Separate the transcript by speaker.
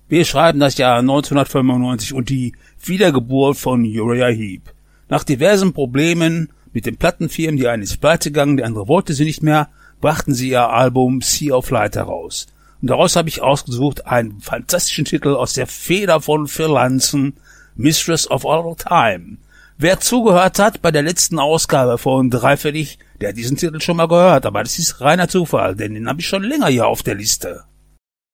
Speaker 1: Wir schreiben das Jahr 1995 und die Wiedergeburt von Uriah Heep. Nach diversen Problemen mit den Plattenfirmen, die eine ist pleite gegangen, die andere wollte sie nicht mehr, brachten sie ihr Album Sea of Light heraus. Und daraus habe ich ausgesucht einen fantastischen Titel aus der Feder von Phil Anson, Mistress of All Time. Wer zugehört hat bei der letzten Ausgabe von Dreiviertel, der hat diesen Titel schon mal gehört, aber das ist reiner Zufall, denn den habe ich schon länger hier auf der Liste.